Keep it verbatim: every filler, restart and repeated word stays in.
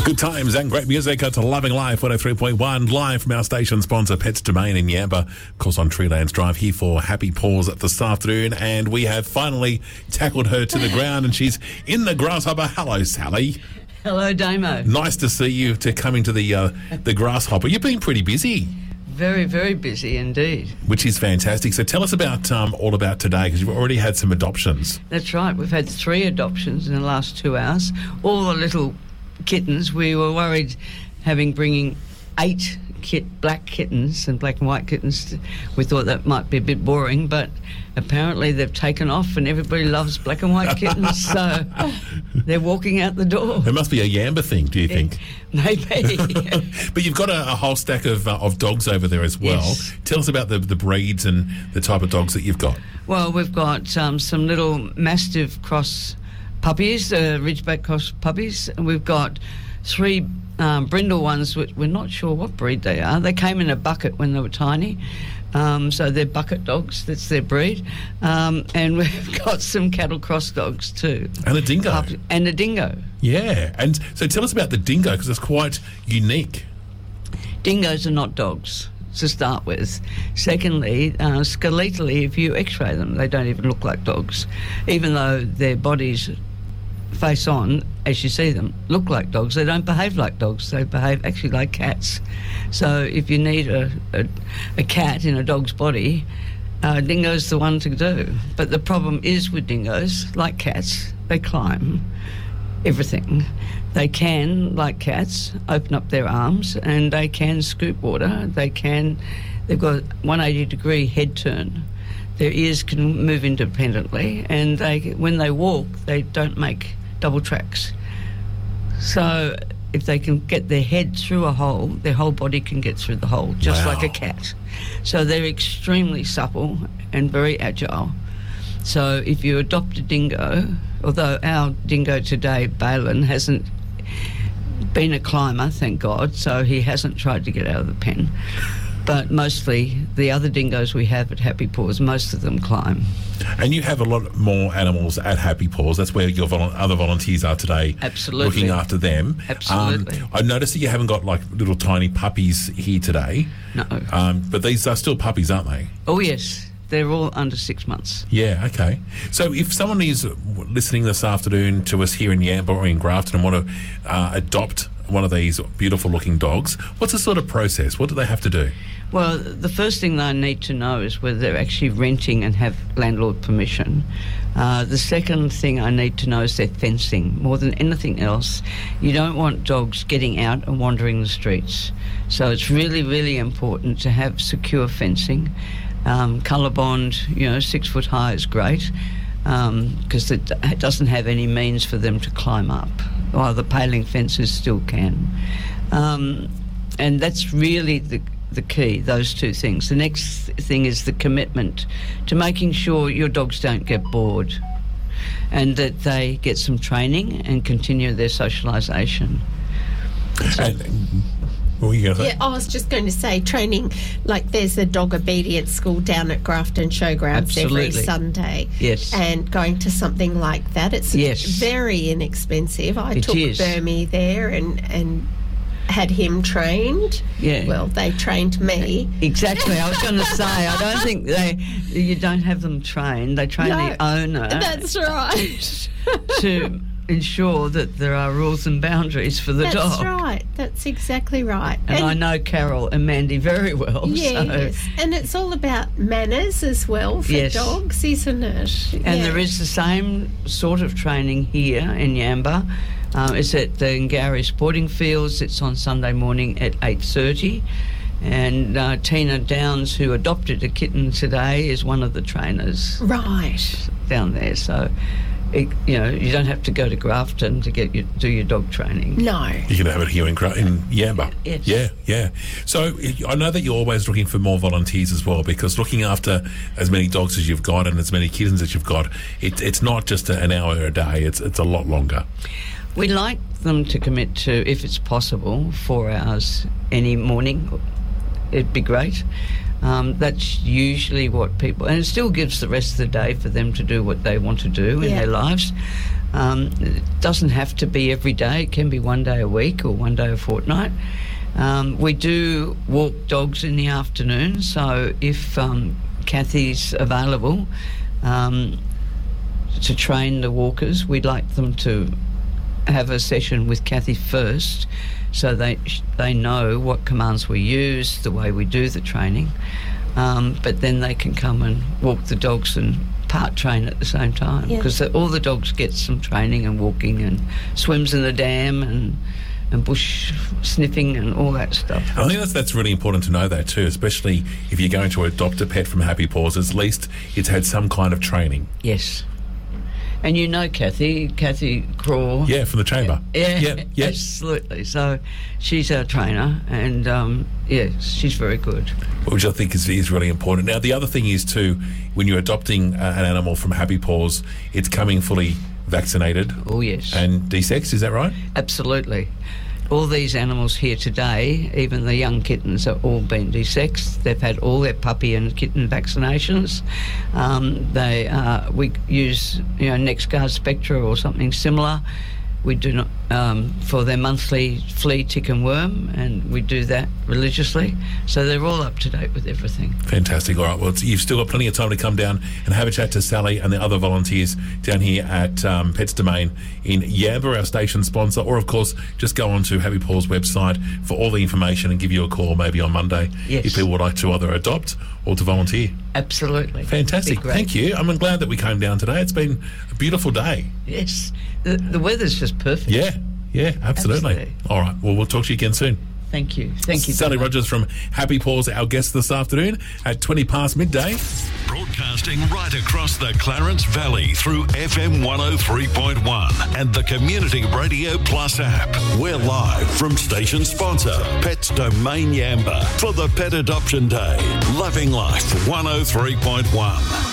Good times and great music. It's Loving Life one oh three point one, live from our station sponsor Pets Domain in Yamba. Of course, on Treelands Drive, here for Happy Paws this afternoon. And we have finally tackled her to the ground, and she's in the grasshopper. Hello, Sally. Hello, Damo. Nice to see you to come into the uh, the grasshopper. You've been pretty busy. Very, very busy indeed. Which is fantastic. So tell us about um, all about today, because you've already had some adoptions. That's right. We've had three adoptions in the last two hours. All the little kittens. We were worried having bringing eight kit black kittens and black and white kittens. We thought that might be a bit boring, but apparently they've taken off and everybody loves black and white kittens, so they're walking out the door. It must be a Yamba thing, do you think? Maybe. But you've got a, a whole stack of uh, of dogs over there as well. Yes. Tell us about the, the breeds and the type of dogs that you've got. Well, we've got um, some little Mastiff cross puppies, uh, Ridgeback cross puppies, and we've got three um, brindle ones, which we're not sure what breed they are. They came in a bucket when they were tiny, um, so they're bucket dogs. That's their breed. Um, and we've got some cattle cross dogs too. And a dingo. Pup- and a dingo. Yeah. And so tell us about the dingo, because it's quite unique. Dingoes are not dogs, to start with. Secondly, uh, skeletally, if you x-ray them, they don't even look like dogs, even though their bodies face on, as you see them, look like dogs. They don't behave like dogs. They behave actually like cats. So if you need a, a, a cat in a dog's body, uh, dingo's the one to do. But the problem is with dingoes, like cats, they climb everything. They can, like cats, open up their arms, and they can scoop water. They can, they've got a one hundred eighty degree head turn. Their ears can move independently, and they, when they walk, they don't make double tracks. So if they can get their head through a hole, their whole body can get through the hole, just Wow. like a cat. So they're extremely supple and very agile. So if you adopt a dingo, although our dingo today, Balin, hasn't been a climber, thank God, so he hasn't tried to get out of the pen. But mostly the other dingoes we have at Happy Paws, most of them climb. And you have a lot more animals at Happy Paws. That's where your vol- other volunteers are today. Absolutely. Looking after them. Absolutely. Um, I noticed that you haven't got like little tiny puppies here today. No. Um, but these are still puppies, aren't they? Oh, yes. They're all under six months. Yeah, okay. So if someone is listening this afternoon to us here in Yamba or in Grafton and want to uh, adopt one of these beautiful-looking dogs, what's the sort of process? What do they have to do? Well, the first thing they need to know is whether they're actually renting and have landlord permission. Uh, the second thing I need to know is their fencing. More than anything else, you don't want dogs getting out and wandering the streets. So it's really, really important to have secure fencing. Um, colour bond, you know, six foot high is great, because um, it, it doesn't have any means for them to climb up, while the paling fences still can. Um, and that's really the, the key, those two things. The next thing is the commitment to making sure your dogs don't get bored and that they get some training and continue their socialisation. So, And, what were you going to say? Yeah, I was just going to say training, like there's a dog obedience school down at Grafton Showgrounds Absolutely. every Sunday. Yes. And going to something like that, it's Yes. very inexpensive. I It took is. Burmy there and, and had him trained. Yeah. Well, they trained me. Exactly. I was going to say, I don't think they, you don't have them trained. They train No, the owner That's right. to ensure that there are rules and boundaries for the That's dog. right. That's exactly right. And, I know Carol and Mandy very well. Yes, So. and it's all about manners as well for Yes. dogs, isn't it? And Yeah. there is the same sort of training here in Yamba. Um, it's at the Ngari Sporting Fields. It's on Sunday morning at eight thirty. And uh, Tina Downs, who adopted a kitten today, is one of the trainers Right. down there. So, it, you know, you don't have to go to Grafton to get your, do your dog training. No. You can have it here in, Gra- in Yamba. Yes. Yeah, yeah. So I know that you're always looking for more volunteers as well, because looking after as many dogs as you've got and as many kittens as you've got, it, it's not just a, an hour a day, it's it's a lot longer. We like them to commit to, if it's possible, four hours any morning. It'd be great. Um, that's usually what people... And it still gives the rest of the day for them to do what they want to do in Yeah. their lives. Um, it doesn't have to be every day. It can be one day a week or one day a fortnight. Um, we do walk dogs in the afternoon, so if um, Kathy's available um, to train the walkers, we'd like them to have a session with Kathy first, so they they know what commands we use, the way we do the training, um, but then they can come and walk the dogs and part train at the same time, because yeah. all the dogs get some training and walking and swims in the dam and and bush sniffing and all that stuff. I think that's that's really important to know that too, especially if you're going to adopt a pet from Happy Paws. At least it's had some kind of training. Yes. And you know Kathy, Kathy Craw. Yeah, from the chamber. Yeah, yeah, yeah. Absolutely. So she's our trainer, and um, yeah, she's very good. Which I think is, is really important. Now, the other thing is too, when you're adopting uh, an animal from Happy Paws, it's coming fully vaccinated. Oh, yes. And desexed, is that right? Absolutely. All these animals here today, even the young kittens, are all been desexed. They've had all their puppy and kitten vaccinations. Um, they uh, we use you know NexGard Spectra or something similar. We do not um, for their monthly flea, tick and worm, and we do that religiously. So they're all up to date with everything. Fantastic. All right, well, it's, you've still got plenty of time to come down and have a chat to Sally and the other volunteers down here at um, Pets Domain in Yamba, our station sponsor, or of course just go on to Happy Paws website for all the information and give you a call maybe on Monday yes. if people would like to either adopt or to volunteer. Absolutely. Fantastic. Thank you. I'm glad that we came down today. It's been a beautiful day. Yes. The, the weather's just perfect. Yeah, yeah, absolutely. Absolutely. All right, well, we'll talk to you again soon. Thank you. Thank you. Sally Rogers from Happy Paws, our guest this afternoon at twenty past midday. Broadcasting right across the Clarence Valley through F M one oh three point one and the Community Radio Plus app. We're live from station sponsor Pets Domain Yamba for the Pet Adoption Day. Loving Life one oh three point one.